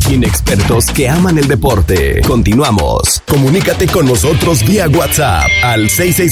Inexpertos que aman el deporte. Continuamos. Comunícate con nosotros vía WhatsApp al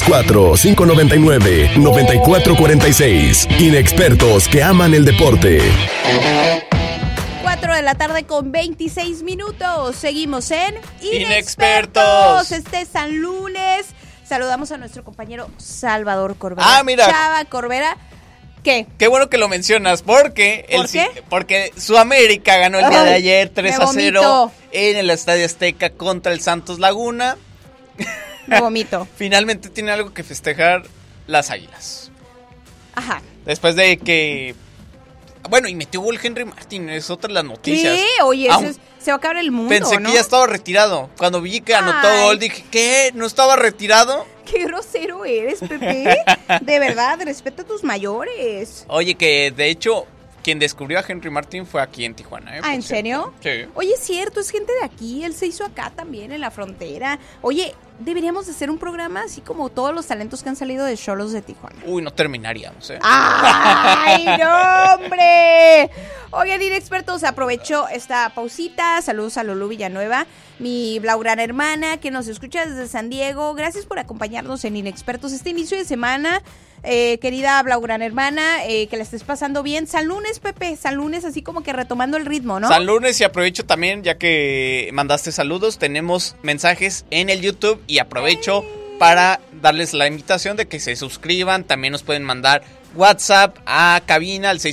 664-599-9446. Inexpertos que aman el deporte. 4 de la tarde con 26 minutos. Seguimos en Inexpertos. Este es San Lunes. Saludamos a nuestro compañero Salvador Corbera. Ah, mira. Chava Corbera. ¿Qué? Qué bueno que lo mencionas, porque ¿Por qué? Porque Sudamérica ganó el día de ayer 3-0 vomito. en el Estadio Azteca contra el Santos Laguna. Me vomito. Finalmente tiene algo que festejar las Águilas. Ajá. Después de que... Bueno, y metió gol Henry Martin, es otra de las noticias. ¿Qué? Oye, se va a acabar el mundo, Pensé ¿no? que ya estaba retirado. Cuando vi que anotó gol, dije, ¿qué? ¿No estaba retirado? Qué grosero eres, Pepe. De verdad, respeta a tus mayores. Oye, que de hecho, quien descubrió a Henry Martin fue aquí en Tijuana. Ah, ¿en serio? Sí. Oye, es cierto, es gente de aquí. Él se hizo acá también, en la frontera. Oye, deberíamos de hacer un programa así como todos los talentos que han salido de Xolos de Tijuana. Uy, no terminaríamos, ¿eh? ¡Ay, no, hombre! Oigan, Inexpertos, aprovecho esta pausita. Saludos a Lulú Villanueva, mi blaugrana hermana que nos escucha desde San Diego. Gracias por acompañarnos en Inexpertos este inicio de semana. Querida blaugrana hermana, que la estés pasando bien. San Lunes, Pepe, San Lunes, así como que retomando el ritmo, ¿no? San Lunes, y aprovecho también, ya que mandaste saludos, tenemos mensajes en el YouTube y aprovecho para darles la invitación de que se suscriban. También nos pueden mandar WhatsApp a cabina al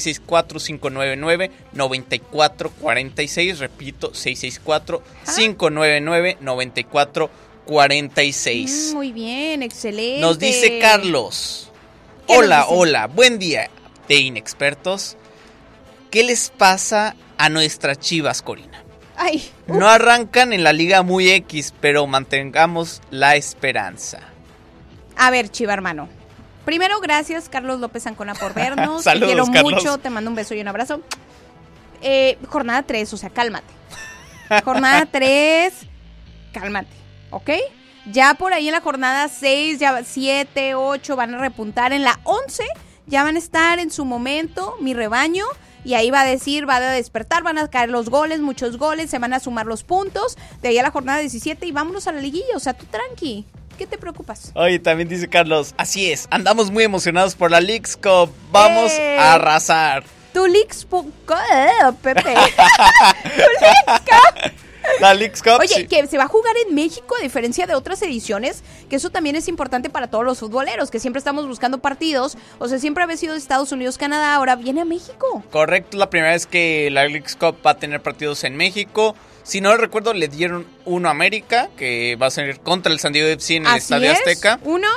664-599-9446. Repito, 664-599-9446. Muy bien, excelente. Nos dice Carlos. ¿Qué Hola, nos dice? hola, buen día de Inexpertos. ¿Qué les pasa a nuestras Chivas, Corina? Ay, No arrancan en la liga muy X, pero mantengamos la esperanza. a ver, Chiva hermano. Primero, gracias, Carlos López Ancona, por vernos. Saludos, te quiero Carlos. mucho, te mando un beso y un abrazo. Jornada 3, o sea, cálmate. Jornada 3, cálmate, ¿ok? Ya por ahí en la jornada 6, ya 7, 8 van a repuntar. En la 11 ya van a estar en su momento, mi rebaño. Y ahí va a despertar, van a caer los goles, muchos goles, se van a sumar los puntos. De ahí a la jornada 17 y vámonos a la liguilla, o sea, tú tranqui. ¿Qué te preocupas? Oye, también dice Carlos, así es, andamos muy emocionados por la Leagues Cup, vamos a arrasar. Tu Leagues Pepe. Tu Leagues Cup. La Leagues Cup, Oye, sí. que se va a jugar en México a diferencia de otras ediciones, que eso también es importante para todos los futboleros, que siempre estamos buscando partidos, o sea, siempre había sido de Estados Unidos, Canadá, ahora viene a México. Correcto, la primera vez que la Leagues Cup va a tener partidos en México. Si no recuerdo, le dieron uno a América, que va a ser contra el San Diego FC en el Estadio Azteca. Uno,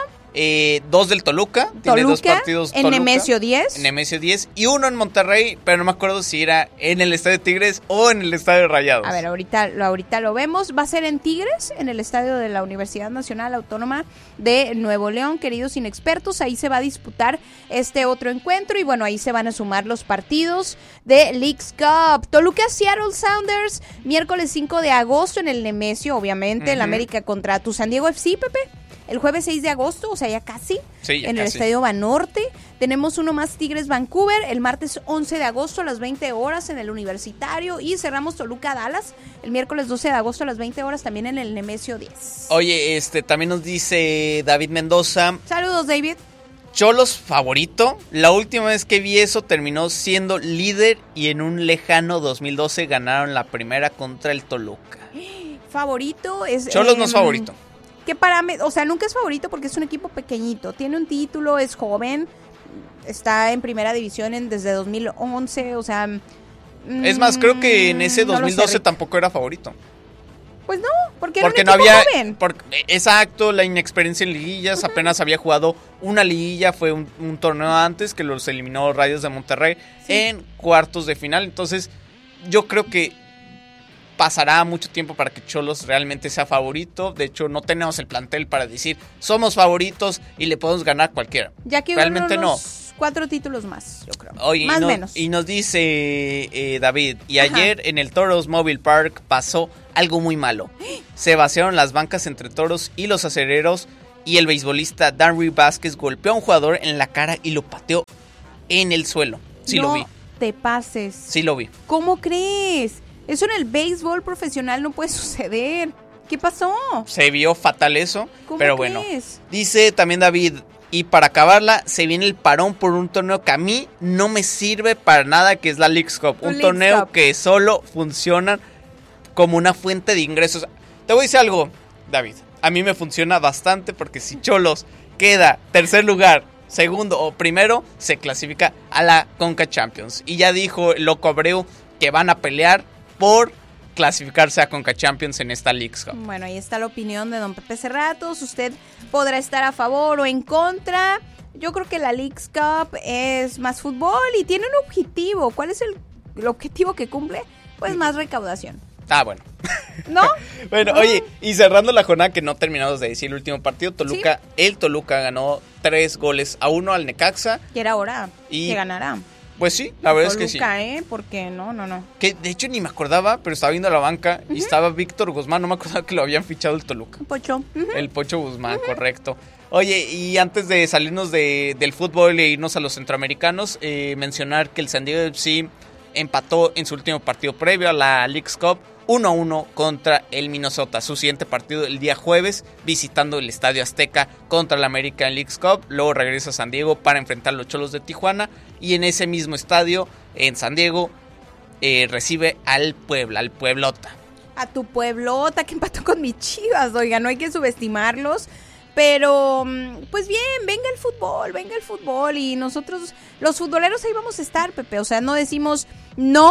2 del Toluca, tiene 2 partidos en Toluca, Nemesio 10. En Nemesio 10 y uno en Monterrey, pero no me acuerdo si era en el Estadio Tigres o en el Estadio Rayados. A ver, ahorita lo vemos. Va a ser en Tigres, en el estadio de la Universidad Nacional Autónoma de Nuevo León, queridos Inexpertos. Ahí se va a disputar este otro encuentro y bueno, ahí se van a sumar los partidos de Leagues Cup. Toluca Seattle Sounders, miércoles 5 de agosto en el Nemesio, obviamente, el América contra tu San Diego FC, Pepe. El jueves 6 de agosto, o sea, ya casi, Sí, ya en el casi. Estadio Banorte. Tenemos uno más, Tigres Vancouver, el martes 11 de agosto a las 20 horas en el Universitario. Y cerramos Toluca Dallas, el miércoles 12 de agosto a las 20 horas también en el Nemesio 10. Oye, también nos dice David Mendoza, Saludos, David. Cholos favorito. La última vez que vi eso terminó siendo líder y en un lejano 2012 ganaron la primera contra el Toluca. Favorito es... Cholos no es favorito. ¿Qué parámetro? O sea, nunca es favorito porque es un equipo pequeñito. Tiene un título, es joven, está en primera división desde 2011, o sea... Es más, creo que en ese no lo sé, 2012 Rick. tampoco era favorito. Pues no, porque Porque era no un equipo había... joven. Exacto, la inexperiencia en liguillas. Apenas había jugado una liguilla, fue un torneo antes que los eliminó Rayos de Monterrey en cuartos de final. Entonces, yo creo que pasará mucho tiempo para que Cholos realmente sea favorito. De hecho, no tenemos el plantel para decir somos favoritos y le podemos ganar a cualquiera. Ya que realmente uno de no. los 4 títulos más, yo creo. Oye, más o menos. Y nos dice David, y Ajá. ayer en el Toros Mobile Park pasó algo muy malo. Se vaciaron las bancas entre Toros y los acereros y el beisbolista Darby Vázquez golpeó a un jugador en la cara y lo pateó en el suelo. Sí no lo vi. te pases. Sí lo vi. ¿Cómo crees? Eso en el béisbol profesional no puede suceder. ¿Qué pasó? Se vio fatal eso, ¿Cómo pero crees? bueno. Dice también David, y para acabarla, se viene el parón por un torneo que a mí no me sirve para nada, que es la Leagues Cup. Un Leagues torneo Cup. que solo funciona como una fuente de ingresos. Te voy a decir algo, David. A mí me funciona bastante porque si Xolos queda tercer lugar, segundo o primero, se clasifica a la Conca Champions. Y ya dijo el Loco Abreu que van a pelear por clasificarse a Conca Champions en esta Leagues Cup. Bueno, ahí está la opinión de don Pepe Cerratos. Usted podrá estar a favor o en contra. Yo creo que la Leagues Cup es más fútbol y tiene un objetivo. ¿Cuál es el objetivo que cumple? Pues más recaudación. Ah, bueno. ¿No? Bueno, ¿No? oye, y cerrando la jornada que no terminamos de decir el último partido, Toluca, el Toluca ganó 3-1 al Necaxa. Y era hora Y- que ganara. Pues sí, la verdad es que sí. Toluca, porque no. Que de hecho ni me acordaba, pero estaba viendo la banca y estaba Víctor Guzmán, no me acordaba que lo habían fichado el Toluca. Pocho. El Pocho Guzmán, correcto. Oye, y antes de salirnos del fútbol e irnos a los centroamericanos, mencionar que el San Diego FC empató en su último partido previo a la Leagues Cup 1-1 contra el Minnesota. Su siguiente partido el día jueves, visitando el Estadio Azteca contra la American Leagues Cup. Luego regresa a San Diego para enfrentar a los Cholos de Tijuana. Y en ese mismo estadio, en San Diego, recibe al Puebla, al Pueblota. A tu pueblota que empató con mis Chivas, oiga, no hay que subestimarlos. Pero, pues bien, venga el fútbol y nosotros, los futboleros, ahí vamos a estar, Pepe. O sea, no decimos no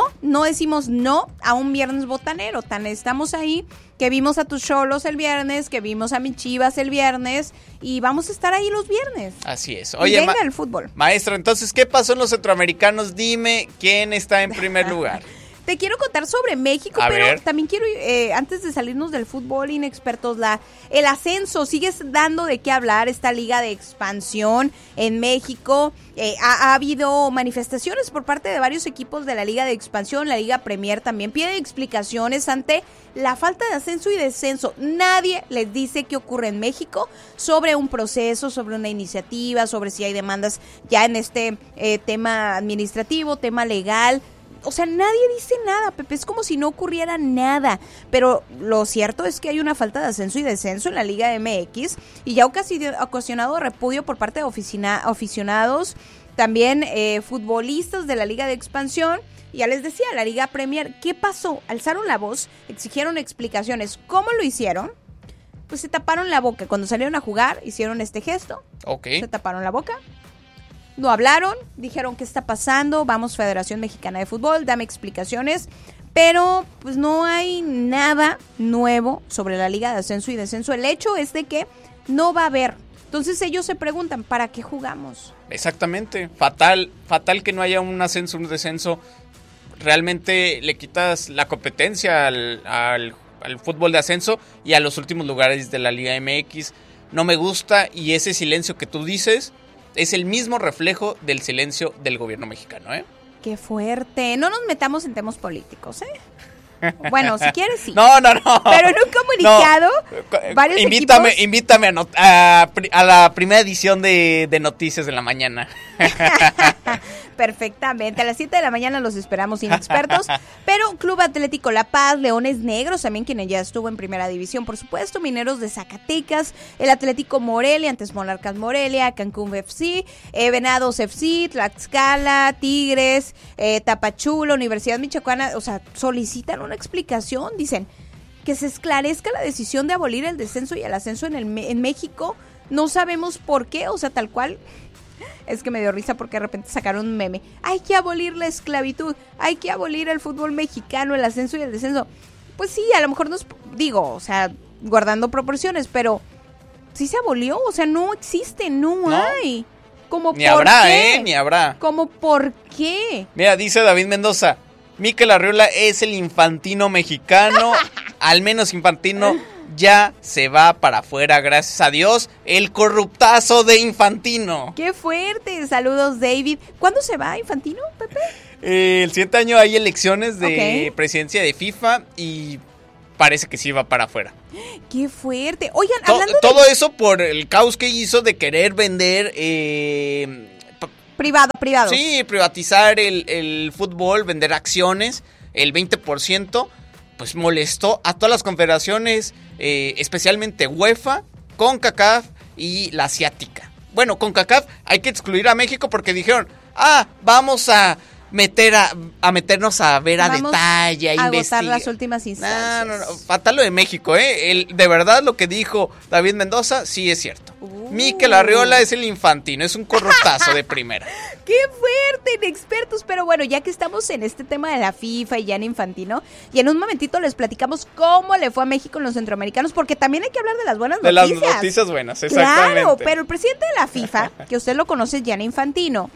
a un viernes botanero. Tan estamos ahí que vimos a tus Xolos el viernes, que vimos a mis Chivas el viernes y vamos a estar ahí los viernes. Así es. Y Oye, venga el fútbol. maestro, entonces, ¿qué pasó en los centroamericanos? Dime quién está en primer lugar. Te quiero contar sobre México, A pero ver. también quiero, antes de salirnos del fútbol, inexpertos, el ascenso sigue dando de qué hablar, esta liga de expansión en México. Ha habido manifestaciones por parte de varios equipos de la liga de expansión, la liga Premier también pide explicaciones ante la falta de ascenso y descenso. Nadie les dice qué ocurre en México sobre un proceso, sobre una iniciativa, sobre si hay demandas ya en este tema administrativo, tema legal. O sea, nadie dice nada, Pepe, es como si no ocurriera nada, pero lo cierto es que hay una falta de ascenso y descenso en la Liga MX y ya ha ocasionado repudio por parte de aficionados, también futbolistas de la Liga de Expansión. Y ya les decía, la Liga Premier, ¿qué pasó? Alzaron la voz, exigieron explicaciones. ¿Cómo lo hicieron? Pues se taparon la boca. Cuando salieron a jugar, hicieron este gesto, Ok. se taparon la boca. No hablaron, dijeron qué está pasando, vamos Federación Mexicana de Fútbol, dame explicaciones, pero pues no hay nada nuevo sobre la Liga de Ascenso y Descenso. El hecho es de que no va a haber. Entonces ellos se preguntan, ¿para qué jugamos? Exactamente. Fatal que no haya un ascenso, un descenso. Realmente le quitas la competencia al fútbol de ascenso y a los últimos lugares de la Liga MX. No me gusta y ese silencio que tú dices es el mismo reflejo del silencio del gobierno mexicano, ¿eh? Qué fuerte. No nos metamos en temas políticos, ¿eh? Bueno, si quieres, sí. No. Pero en un comunicado, varios Invítame equipos... a la primera edición de Noticias de la Mañana. Perfectamente, a las 7 de la mañana los esperamos inexpertos, pero Club Atlético La Paz, Leones Negros, también quien ya estuvo en primera división, por supuesto, Mineros de Zacatecas, el Atlético Morelia, antes Monarcas Morelia, Cancún FC, Venados FC, Tlaxcala, Tigres, Tapachula, Universidad Michoacana, o sea, solicitan una explicación, dicen que se esclarezca la decisión de abolir el descenso y el ascenso en México, no sabemos por qué, o sea, tal cual. Es que me dio risa porque de repente sacaron un meme. Hay que abolir la esclavitud, hay que abolir el fútbol mexicano, el ascenso y el descenso. Pues sí, a lo mejor digo, o sea, guardando proporciones, pero sí se abolió, o sea, no existe, no hay. Como Ni ¿por habrá, qué? ni habrá. Como ¿por qué? Mira, dice David Mendoza, Mikel Arriola es el infantino mexicano, al menos infantino ya se va para afuera, gracias a Dios, el corruptazo de Infantino. ¡Qué fuerte! Saludos, David. ¿Cuándo se va Infantino, Pepe? El siguiente año hay elecciones de Ok. presidencia de FIFA y parece que sí va para afuera. ¡Qué fuerte! Oigan, hablando de Todo eso por el caos que hizo de querer vender... privado. Sí, privatizar el fútbol, vender acciones. el 20%, pues molestó a todas las confederaciones, especialmente UEFA, CONCACAF y la asiática. Bueno, CONCACAF hay que excluir a México porque dijeron, vamos a meternos a ver a detalle, a investigar. Agotar las últimas instancias. No, fatal lo de México, de verdad lo que dijo David Mendoza, sí es cierto. Mikel Arriola es el Infantino, es un corruptazo de primera. ¡Qué fuerte, inexpertos! Pero bueno, ya que estamos en este tema de la FIFA y Gianni Infantino, y en un momentito les platicamos cómo le fue a México en los centroamericanos, porque también hay que hablar de las buenas noticias. De las noticias buenas, exactamente. Claro, pero el presidente de la FIFA, que usted lo conoce, Gianni Infantino,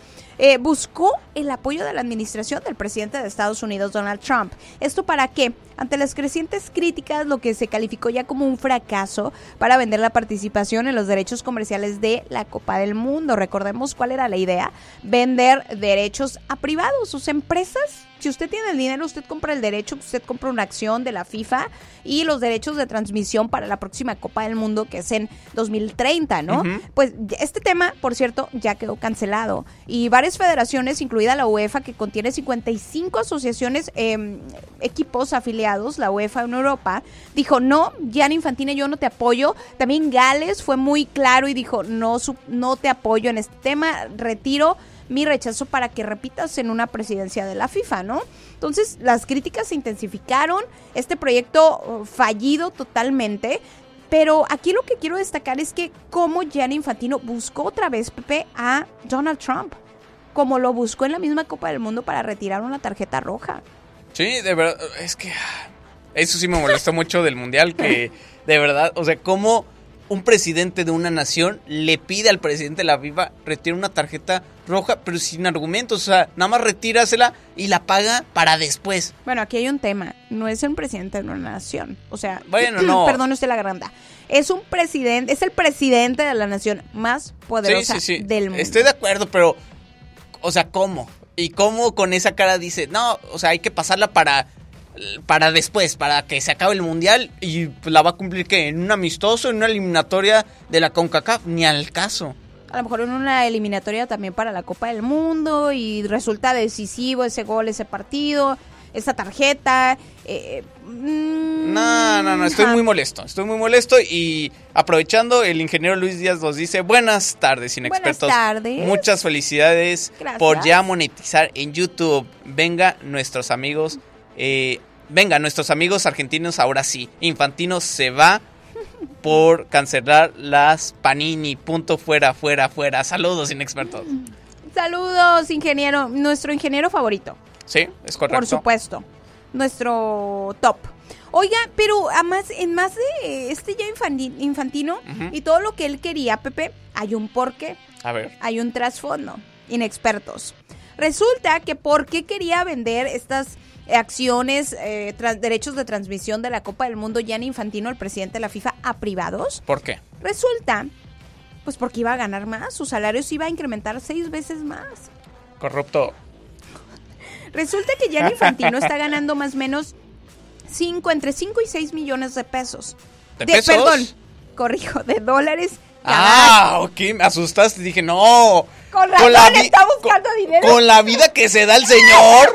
buscó el apoyo de la administración del presidente de Estados Unidos, Donald Trump. ¿Esto para qué? Ante las crecientes críticas, lo que se calificó ya como un fracaso para vender la participación en los derechos comerciales de la Copa del Mundo. Recordemos cuál era la idea: vender derechos a privados, sus empresas. Si usted tiene el dinero, usted compra el derecho, usted compra una acción de la FIFA y los derechos de transmisión para la próxima Copa del Mundo, que es en 2030, ¿no? Uh-huh. Pues este tema, por cierto, ya quedó cancelado. Y varias federaciones, incluida la UEFA, que contiene 55 asociaciones, equipos afiliados, la UEFA en Europa, dijo, no, Gianni Infantino, yo no te apoyo. También Gales fue muy claro y dijo, no te apoyo en este tema, retiro mi rechazo para que repitas en una presidencia de la FIFA, ¿no? Entonces, las críticas se intensificaron, este proyecto fallido totalmente, pero aquí lo que quiero destacar es que cómo Gianni Infantino buscó otra vez, Pepe, a Donald Trump, como lo buscó en la misma Copa del Mundo para retirar una tarjeta roja. Sí, de verdad, es que eso sí me molestó mucho del Mundial, que de verdad, o sea, cómo un presidente de una nación le pide al presidente de la FIFA retirar una tarjeta roja, pero sin argumentos, o sea, nada más retírasela y la paga para después. Bueno, aquí hay un tema, no es un presidente de una nación, o sea, bueno, no. Perdón usted la granda, es un presidente, es el presidente de la nación más poderosa del mundo. Estoy de acuerdo, pero, o sea, ¿cómo? ¿Y cómo con esa cara dice, no, o sea, hay que pasarla para después, para que se acabe el Mundial y la va a cumplir que en un amistoso, en una eliminatoria de la CONCACAF, ni al caso. A lo mejor en una eliminatoria también para la Copa del Mundo y resulta decisivo ese gol, ese partido, esa tarjeta. No, estoy muy molesto y aprovechando, el ingeniero Luis Díaz nos dice, buenas tardes, inexpertos. Buenas tardes. Muchas felicidades. Gracias. Por ya monetizar en YouTube. Venga, nuestros amigos argentinos, ahora sí. Infantino se va por cancelar las Panini. Punto, fuera. Saludos, inexpertos. Saludos, ingeniero. Nuestro ingeniero favorito. Sí, es correcto. Por supuesto. Nuestro top. Oiga, pero además, en más de ya Infantino y todo lo que él quería, Pepe, hay un porqué. A ver. Hay un trasfondo. Inexpertos. Resulta que ¿por qué quería vender estas acciones, derechos de transmisión de la Copa del Mundo Gianni Infantino, el presidente de la FIFA, a privados? ¿Por qué? Resulta, pues porque iba a ganar más, su salario se iba a incrementar 6 veces más. Corrupto. Resulta que Gianni Infantino está ganando más o menos entre 5 y 6 millones de pesos. ¿De pesos? Perdón, corrijo, de dólares. Ok, me asustaste, dije, no. Con razón está buscando dinero. Con la vida que se da el señor.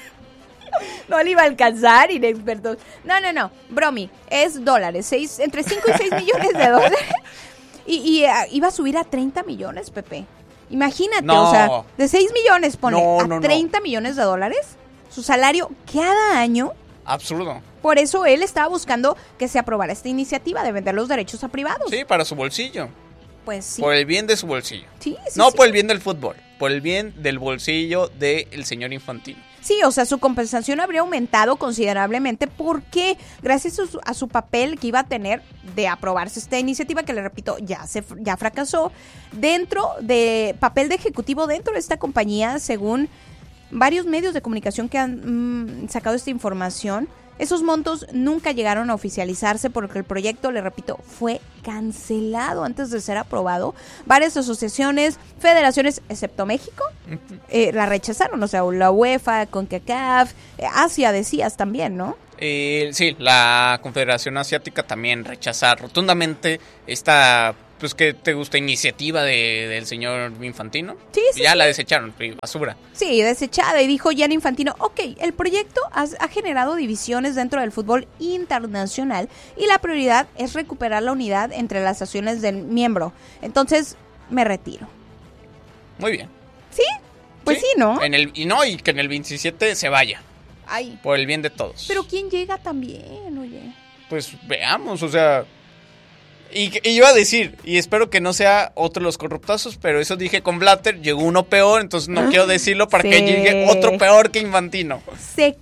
No le iba a alcanzar, inexpertos. No, bromi, es dólares, entre 5 y 6 millones de dólares. Y iba a subir a 30 millones, Pepe. Imagínate, no. O sea, de 6 millones, a 30 millones de dólares, su salario cada año. Absurdo. Por eso él estaba buscando que se aprobara esta iniciativa de vender los derechos a privados. Sí, para su bolsillo. Pues sí. Por el bien de su bolsillo. Sí. Por el bien del fútbol, por el bien del bolsillo del señor Infantino. Sí, o sea, su compensación habría aumentado considerablemente porque gracias a su papel que iba a tener de aprobarse esta iniciativa, que le repito, ya fracasó, dentro de papel de ejecutivo dentro de esta compañía, según varios medios de comunicación que han sacado esta información, esos montos nunca llegaron a oficializarse porque el proyecto, le repito, fue cancelado antes de ser aprobado. Varias asociaciones, federaciones, excepto México, la rechazaron. O sea, la UEFA, CONCACAF, Asia decías también, ¿no? Sí, la Confederación Asiática también rechaza rotundamente esta pues, ¿qué te gusta? Iniciativa del señor Infantino. Sí, sí, Ya sí. la desecharon, basura. Sí, desechada. Y dijo Gianni Infantino, ok, el proyecto ha generado divisiones dentro del fútbol internacional y la prioridad es recuperar la unidad entre las naciones del miembro. Entonces, me retiro. Muy bien. ¿Sí? Pues sí, ¿no? Y que en el 27 se vaya, Ay, por el bien de todos. pero ¿quién llega también, oye? Pues veamos, o sea... Y iba a decir, y espero que no sea otro de los corruptazos, pero eso dije con Blatter, llegó uno peor, entonces no quiero decirlo para que Sí. llegue otro peor que Infantino. Se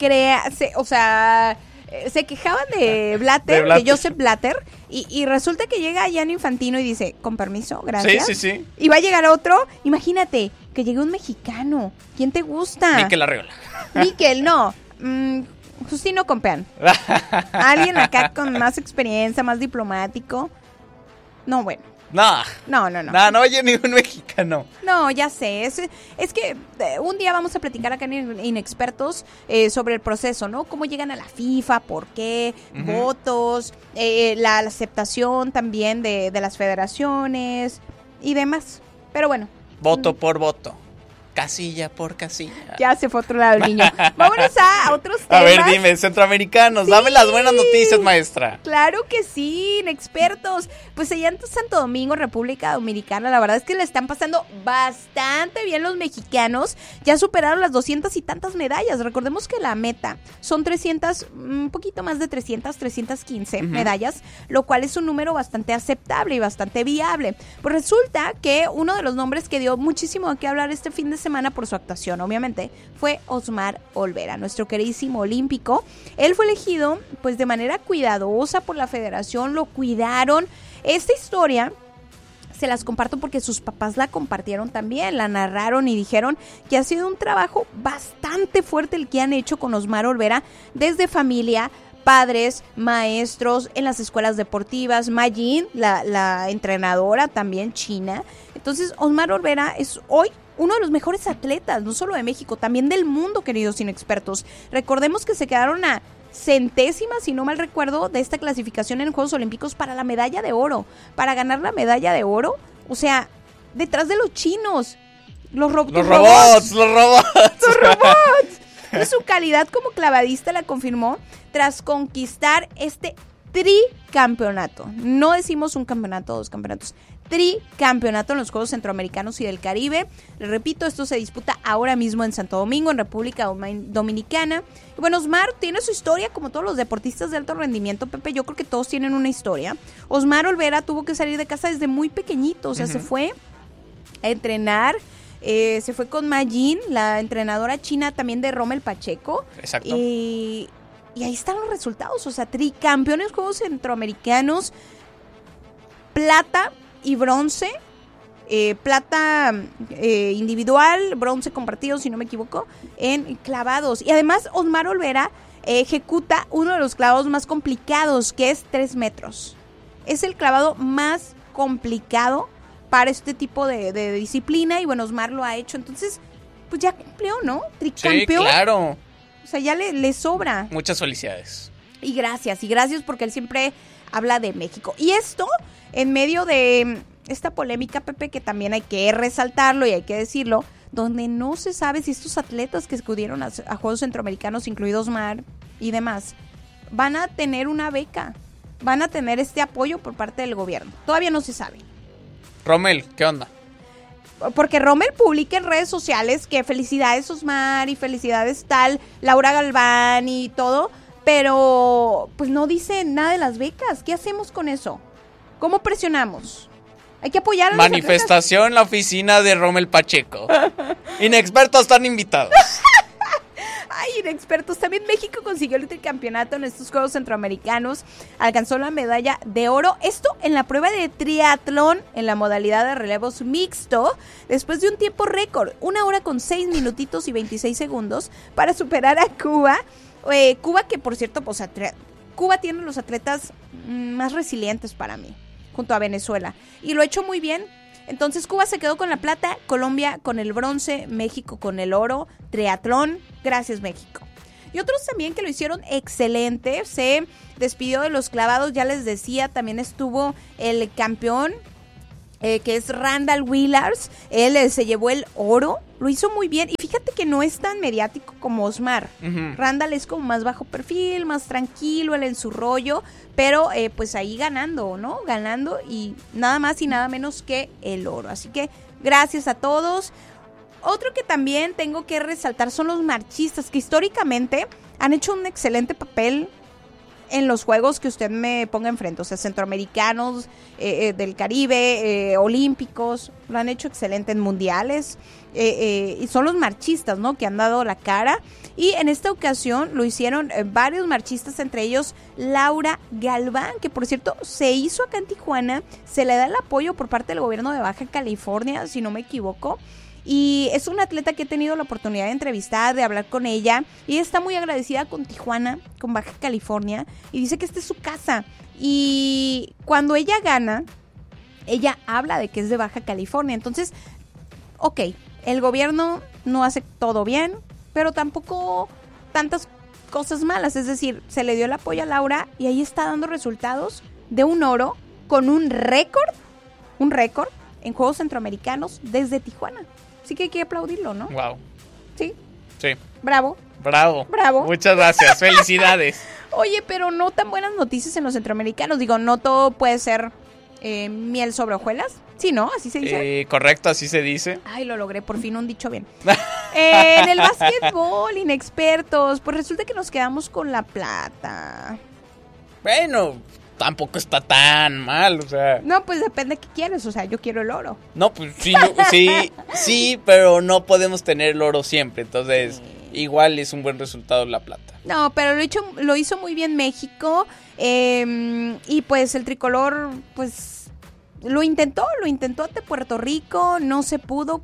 quejaban de Blatter, de Joseph Blatter, y resulta que llega Gianni Infantino y dice, con permiso, gracias. Sí. Y va a llegar otro, imagínate, que llegue un mexicano. ¿Quién te gusta? Mikel Arreola. Mikel, no. Justino Compeán. Alguien acá con más experiencia, más diplomático. No, bueno. No, oye, ningún mexicano. No, ya sé. Es que un día vamos a platicar acá en Inexpertos sobre el proceso, ¿no? Cómo llegan a la FIFA, por qué, votos, la aceptación también de las federaciones y demás. Pero bueno. Voto por voto. Casilla por casilla. Ya se fue a otro lado el niño. Vámonos a otros temas. A ver, dime, centroamericanos, Sí. dame las buenas noticias, maestra. Claro que sí, expertos. Pues allá en Santo Domingo, República Dominicana, la verdad es que le están pasando bastante bien los mexicanos. Ya superaron las 200 y tantas medallas. Recordemos que la meta son 300, un poquito más de 315 medallas, lo cual es un número bastante aceptable y bastante viable. Pues resulta que uno de los nombres que dio muchísimo de qué hablar este fin de semana por su actuación, obviamente, fue Osmar Olvera, nuestro queridísimo olímpico. Él fue elegido pues de manera cuidadosa por la federación, lo cuidaron. Esta historia se las comparto porque sus papás la compartieron también, la narraron y dijeron que ha sido un trabajo bastante fuerte el que han hecho con Osmar Olvera, desde familia, padres, maestros, en las escuelas deportivas, Mayín, la entrenadora también china. Entonces, Osmar Olvera es hoy uno de los mejores atletas, no solo de México, también del mundo, queridos inexpertos. Recordemos que se quedaron a centésimas, si no mal recuerdo, de esta clasificación en Juegos Olímpicos para la medalla de oro. Para ganar la medalla de oro, o sea, detrás de los chinos, los robots. Y su calidad como clavadista la confirmó tras conquistar este tricampeonato. No decimos un campeonato, dos campeonatos. Tricampeonato en los Juegos Centroamericanos y del Caribe. Les repito, esto se disputa ahora mismo en Santo Domingo, en República Dominicana. Y bueno, Osmar tiene su historia, como todos los deportistas de alto rendimiento, Pepe. Yo creo que todos tienen una historia. Osmar Olvera tuvo que salir de casa desde muy pequeñito, o sea, se fue a entrenar. Se fue con Ma Jin, la entrenadora china también de Rommel Pacheco. Exacto. Y ahí están los resultados, o sea, tricampeones Juegos Centroamericanos, plata y bronce, plata individual, bronce compartido, si no me equivoco, en clavados. Y además, Osmar Olvera ejecuta uno de los clavados más complicados, que es 3 metros. Es el clavado más complicado para este tipo de disciplina, y bueno, Osmar lo ha hecho, entonces, pues ya cumplió, ¿no? Tricampeón. Sí, claro. O sea, ya le sobra. Muchas felicidades. Y gracias porque él siempre habla de México. Y esto, en medio de esta polémica, Pepe, que también hay que resaltarlo y hay que decirlo, donde no se sabe si estos atletas que acudieron a Juegos Centroamericanos, incluidos Mar y demás, van a tener una beca, van a tener este apoyo por parte del gobierno. Todavía no se sabe. Rommel, ¿qué onda? Porque Rommel publica en redes sociales que felicidades Osmar y felicidades tal Laura Galván y todo, pero pues no dice nada de las becas. ¿Qué hacemos con eso? ¿Cómo presionamos? Hay que apoyar a los Manifestación en la oficina de Rommel Pacheco. Inexpertos están invitados. Ay, inexpertos. También México consiguió el tricampeonato en estos Juegos Centroamericanos. Alcanzó la medalla de oro. Esto en la prueba de triatlón en la modalidad de relevos mixto. Después de un tiempo récord. 1 hora con 6 minutitos y 26 segundos para superar a Cuba. Cuba que, por cierto, pues, Cuba tiene los atletas más resilientes para mí, junto a Venezuela. Y lo ha hecho muy bien. Entonces Cuba se quedó con la plata, Colombia con el bronce, México con el oro, triatlón, gracias México. Y otros también que lo hicieron excelente, se despidió de los clavados, ya les decía, también estuvo el campeón que es Randall Willars. Él se llevó el oro, lo hizo muy bien. Y fíjate que no es tan mediático como Osmar. Randall es como más bajo perfil, más tranquilo, él en su rollo. Pero pues ahí ganando, ¿no? Ganando y nada más y nada menos que el oro. Así que gracias a todos. Otro que también tengo que resaltar son los marchistas, que históricamente han hecho un excelente papel en los juegos que usted me ponga enfrente, o sea, centroamericanos, del Caribe, olímpicos, lo han hecho excelente en mundiales, y son los marchistas, ¿no?, que han dado la cara, y en esta ocasión lo hicieron varios marchistas, entre ellos Laura Galván, que por cierto se hizo acá en Tijuana, se le da el apoyo por parte del gobierno de Baja California, si no me equivoco. Y es una atleta que he tenido la oportunidad de entrevistar, de hablar con ella. Y está muy agradecida con Tijuana, con Baja California. Y dice que esta es su casa. Y cuando ella gana, ella habla de que es de Baja California. Entonces, ok, el gobierno no hace todo bien, pero tampoco tantas cosas malas. Es decir, se le dio el apoyo a Laura y ahí está dando resultados de un oro con un récord en Juegos Centroamericanos desde Tijuana. Así que hay que aplaudirlo, ¿no? Wow. Sí. Sí. Bravo. Bravo. Bravo. Muchas gracias. Felicidades. Oye, pero no tan buenas noticias en los centroamericanos. Digo, no todo puede ser miel sobre hojuelas. Sí, ¿no? Así se dice. Correcto, así se dice. Ay, lo logré, por fin un dicho bien. En el básquetbol, inexpertos, pues resulta que nos quedamos con la plata. Bueno, tampoco está tan mal, o sea. No, pues depende de qué quieres, o sea, yo quiero el oro. No, pues sí, sí, pero no podemos tener el oro siempre, entonces igual es un buen resultado la plata. No, pero lo hizo muy bien México, y pues el tricolor, pues lo intentó ante Puerto Rico, no se pudo,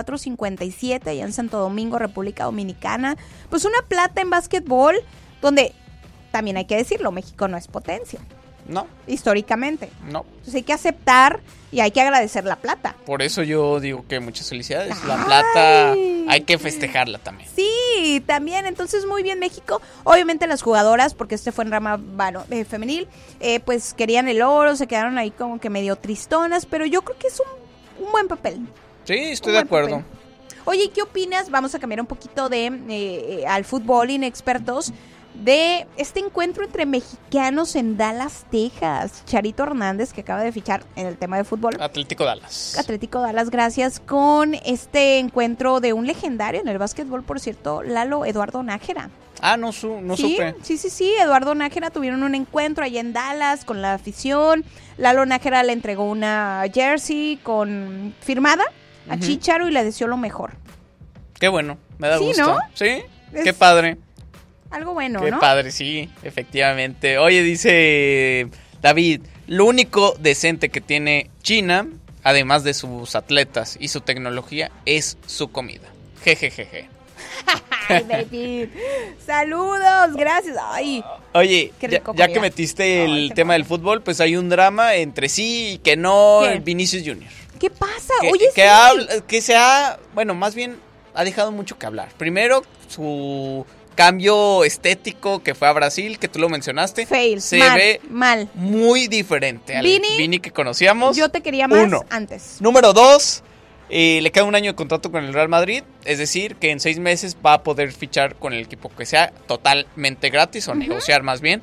44-57 allá en Santo Domingo, República Dominicana. Pues una plata en básquetbol, donde también hay que decirlo, México no es potencia. No. Históricamente. No. Entonces hay que aceptar y hay que agradecer la plata. Por eso yo digo que muchas felicidades. La plata hay que festejarla también. Sí, también. Entonces muy bien México. Obviamente las jugadoras, porque este fue en rama femenil, pues querían el oro, se quedaron ahí como que medio tristonas, pero yo creo que es un buen papel. Sí, estoy de acuerdo. Papel. Oye, ¿qué opinas? Vamos a cambiar un poquito de al fútbol inexpertos, de este encuentro entre mexicanos en Dallas, Texas. Charito Hernández, que acaba de fichar en el tema de fútbol. Atlético Dallas, gracias, con este encuentro de un legendario en el básquetbol, por cierto, Lalo Eduardo Nájera. Ah, no supe. Sí, Eduardo Nájera tuvieron un encuentro allá en Dallas con la afición. Lalo Nájera le entregó una jersey con firmada a Chicharo y le deseó lo mejor. Qué bueno, me da gusto. ¿No? Sí, qué padre. Algo bueno, Qué ¿no? padre, sí, efectivamente. Oye, dice David, lo único decente que tiene China, además de sus atletas y su tecnología, es su comida. Jejejeje. Ay, David. Saludos, gracias. Ay. Oye, rico ya que metiste el tema del fútbol, pues hay un drama entre sí y que no, ¿Qué? Vinicius Junior. ¿Qué pasa? Que, Oye, que, sí. que se ha, bueno, más bien ha dejado mucho que hablar. Primero, su cambio estético que fue a Brasil, que tú lo mencionaste. Fail, se mal, ve mal. muy diferente al Vini que conocíamos. Yo te quería más Uno. antes. Número 2, le queda un año de contrato con el Real Madrid, es decir, que en 6 meses va a poder fichar con el equipo que sea totalmente gratis o negociar más bien.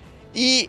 Y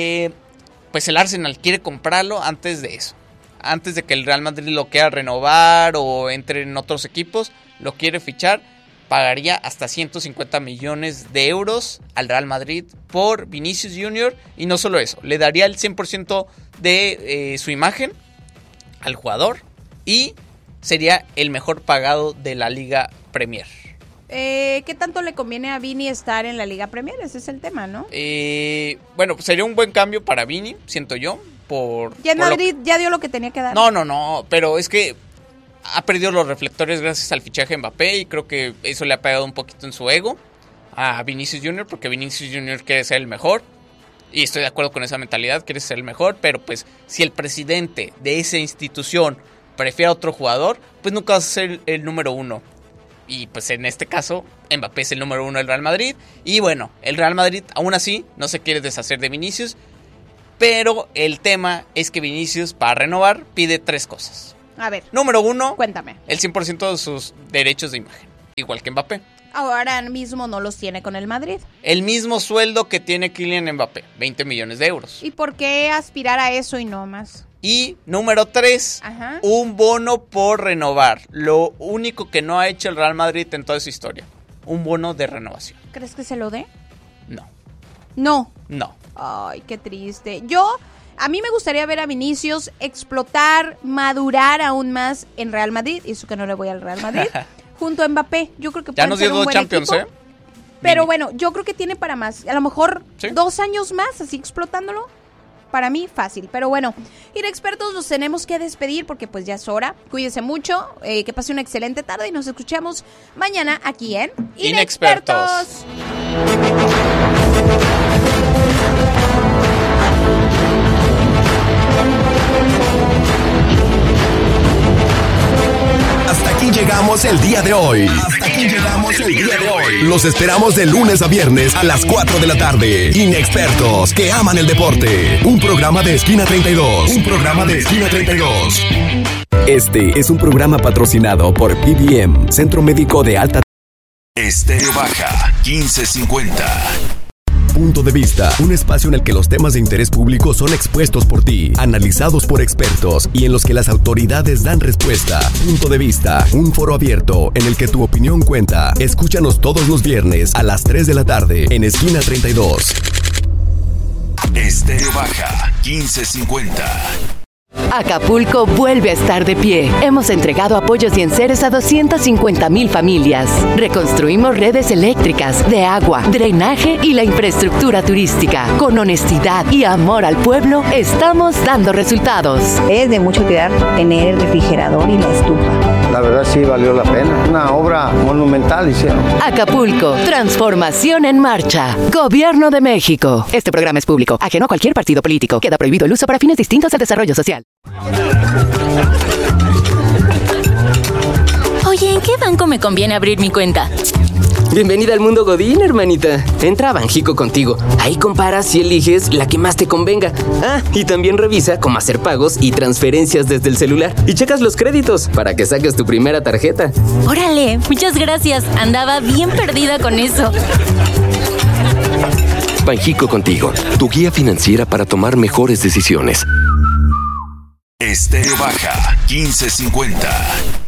pues el Arsenal quiere comprarlo antes de eso. Antes de que el Real Madrid lo quiera renovar o entre en otros equipos, lo quiere fichar. Pagaría hasta 150 millones de euros al Real Madrid por Vinicius Junior. Y no solo eso, le daría el 100% de su imagen al jugador. Y sería el mejor pagado de la Liga Premier. ¿Qué tanto le conviene a Vini estar en la Liga Premier? Ese es el tema, ¿no? Bueno, pues sería un buen cambio para Vini, siento yo. Ya en Madrid ya dio lo que tenía que dar. No, pero es que ha perdido los reflectores gracias al fichaje de Mbappé y creo que eso le ha pegado un poquito en su ego a Vinicius Junior, porque Vinicius Junior quiere ser el mejor y estoy de acuerdo con esa mentalidad, quiere ser el mejor, pero pues si el presidente de esa institución prefiere a otro jugador, pues nunca vas a ser el número uno. Y pues en este caso Mbappé es el número uno del Real Madrid y bueno, el Real Madrid aún así no se quiere deshacer de Vinicius, Pero el tema es que Vinicius, para renovar, pide 3 cosas. A ver. Número 1, cuéntame. El 100% de sus derechos de imagen, igual que Mbappé. Ahora mismo no los tiene con el Madrid. El mismo sueldo que tiene Kylian Mbappé, 20 millones de euros. ¿Y por qué aspirar a eso y no más? Y número 3, un bono por renovar. Lo único que no ha hecho el Real Madrid en toda su historia. Un bono de renovación. ¿Crees que se lo dé? No. No. No. Ay, qué triste. A mí me gustaría ver a Vinicius explotar, madurar aún más en Real Madrid. Y eso que no le voy al Real Madrid. Junto a Mbappé. Yo creo que ya nos dio 2 Champions, equipo, pero bueno, yo creo que tiene para más. A lo mejor 2 años más, así explotándolo. Para mí, fácil. Pero bueno, Inexpertos, nos tenemos que despedir porque pues ya es hora. Cuídense mucho, que pase una excelente tarde y nos escuchamos mañana aquí en Inexpertos. Hasta aquí llegamos el día de hoy. Los esperamos de lunes a viernes a las 4 de la tarde. Inexpertos que aman el deporte. Un programa de Esquina 32. Este es un programa patrocinado por PBM, Centro Médico de Alta. Estéreo Baja 1550. Punto de Vista, un espacio en el que los temas de interés público son expuestos por ti, analizados por expertos y en los que las autoridades dan respuesta. Punto de Vista, un foro abierto en el que tu opinión cuenta. Escúchanos todos los viernes a las 3 de la tarde en Esquina 32. Estéreo Baja 1550. Acapulco vuelve a estar de pie. Hemos entregado apoyos y enseres a 250,000 familias. Reconstruimos redes eléctricas, de agua, drenaje y la infraestructura turística. Con honestidad y amor al pueblo, estamos dando resultados. Es de mucho cuidar tener el refrigerador y la estufa. La verdad sí valió la pena. Una obra monumental hicieron. Acapulco, transformación en marcha. Gobierno de México. Este programa es público, ajeno a cualquier partido político. Queda prohibido el uso para fines distintos al desarrollo social. Oye, ¿en qué banco me conviene abrir mi cuenta? Bienvenida al mundo Godín, hermanita. Entra a Banjico Contigo. Ahí comparas y eliges la que más te convenga. Ah, y también revisa cómo hacer pagos y transferencias desde el celular. Y checas los créditos para que saques tu primera tarjeta. Órale, muchas gracias. Andaba bien perdida con eso. Banjico Contigo, tu guía financiera para tomar mejores decisiones. Estéreo Baja 1550.